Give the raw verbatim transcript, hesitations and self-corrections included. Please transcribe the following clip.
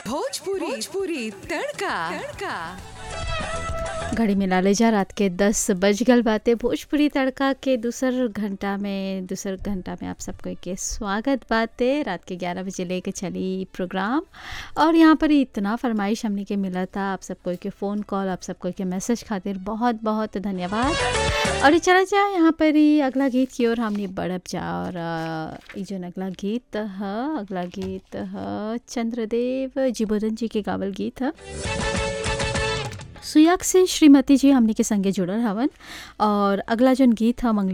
भोजपुरी भोजपुरी तड़का तड़का घड़ी में डाले जा रात के दस बज गल बाते। भोजपुरी तड़का के दूसर घंटा में दूसर घंटा में आप सबको के स्वागत बाते। रात के ग्यारह बजे लेके चली प्रोग्राम और यहाँ पर इतना फरमाइश हमने के मिला था। आप सबको के फ़ोन कॉल, आप सबको के मैसेज खातिर बहुत बहुत धन्यवाद। और ये चला जाए यहाँ पर ही अगला गीत की ओर हमने बढ़ब जा। और ये जो अगला गीत है अगला गीत है चंद्रदेव जिबोधन जी के गावल गीत है। सुयाग से श्रीमती जी हमने के संगे जुड़ल हवन। और अगला जो गीत है